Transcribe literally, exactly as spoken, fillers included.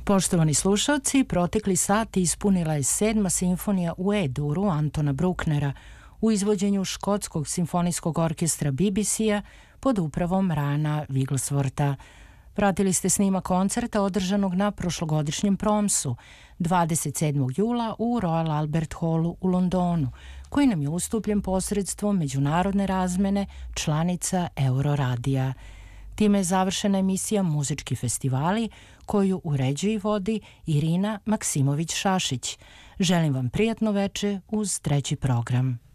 Poštovani slušalci, protekli sat ispunila je sedma simfonija u E-duru Antona Brucknera u izvođenju Škotskog simfonijskog orkestra B B C-a pod upravom Ryana Wiggleswortha. Pratili ste snima koncerta održanog na prošlogodišnjem promsu dvadeset sedmog jula u Royal Albert Hallu u Londonu, koji nam je ustupljen posredstvom međunarodne razmene članica Euroradija. Time je završena emisija Muzički festivali, koju uređuje i vodi Irina Maksimović-Šašić. Želim vam prijatno veče uz treći program.